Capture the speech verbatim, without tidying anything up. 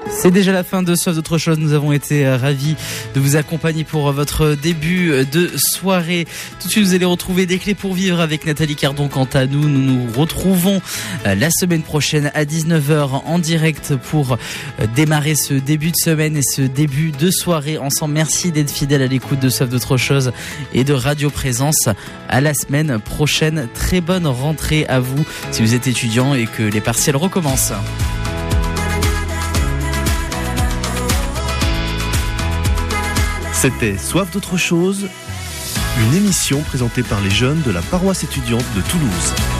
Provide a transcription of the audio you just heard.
C'est déjà la fin de Soif d'autre chose. Nous avons été ravis de vous accompagner pour votre début de soirée. Tout de suite, vous allez retrouver des clés pour vivre avec Nathalie Cardon. Quant à nous, nous nous retrouvons la semaine prochaine à dix-neuf heures en direct pour démarrer ce début de semaine et ce début de soirée ensemble. Merci d'être fidèle à l'écoute de Soif d'autre chose et de Radio Présence. À la semaine prochaine. Très bonne rentrée à vous si vous êtes étudiant et que les partiels recommencent. C'était Soif d'autre chose, une émission présentée par les jeunes de la paroisse étudiante de Toulouse.